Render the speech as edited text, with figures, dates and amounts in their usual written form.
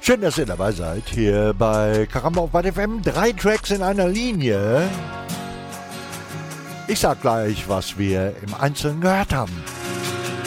Schön, dass ihr dabei seid hier bei Karamba auf Bad FM. 3 Tracks in einer Linie. Ich sag gleich, was wir im Einzelnen gehört haben.